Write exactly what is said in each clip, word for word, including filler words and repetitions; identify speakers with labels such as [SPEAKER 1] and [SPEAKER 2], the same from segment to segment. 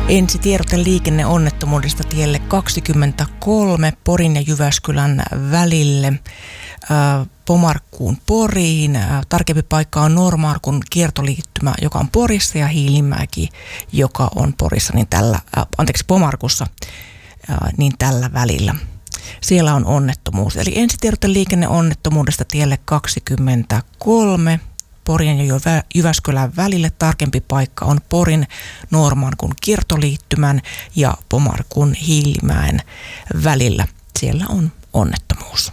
[SPEAKER 1] Ensi tiedote liikenneonnettomuudesta tielle kaksikymmentäkolme Porin ja Jyväskylän välille äh, Pomarkkuun Poriin. Äh, tarkempi paikka on Noormarkun kiertoliittymä, joka on Porissa, ja Hiilimäki, joka on Porissa, niin tällä, äh, anteeksi, Pomarkussa, äh, niin tällä välillä. Siellä on onnettomuus. Eli ensi tiedote liikenneonnettomuudesta tielle kaksikymmentäkolme Porin ja Jyväskylän välille. Tarkempi paikka on Porin Noormarkun kiertoliittymän ja Pomarkun Hiilimäen välillä. Siellä on onnettomuus.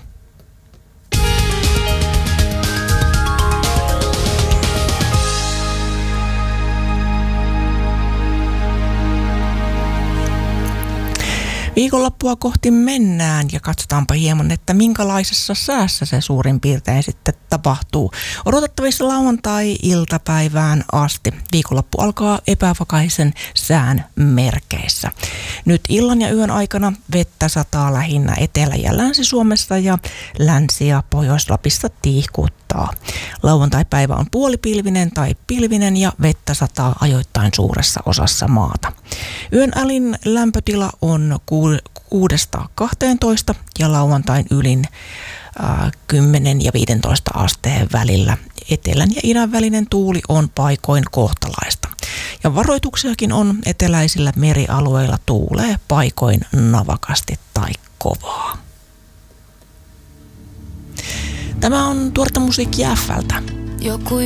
[SPEAKER 1] Viikonloppua kohti mennään ja katsotaanpa hieman, että minkälaisessa säässä se suurin piirtein sitten tapahtuu. Odotettavissa lauantai-iltapäivään asti. Viikonloppu alkaa epävakaisen sään merkeissä. Nyt illan ja yön aikana vettä sataa lähinnä Etelä- ja Länsi-Suomessa ja Länsi- ja Pohjois-Lapissa tiihkuttaa. Lauantai-päivä on puolipilvinen tai pilvinen ja vettä sataa ajoittain suuressa osassa maata. Yön alin lämpötila on kuudesta kahteentoista ja lauantain ylin äh, kymmenen ja viisitoista asteen välillä. Etelän ja idän välinen tuuli on paikoin kohtalaista. Ja varoituksiakin on: eteläisillä merialueilla tuulee paikoin navakasti tai kovaa. Tämä on tuoretta musiikkia F:ltä. Joku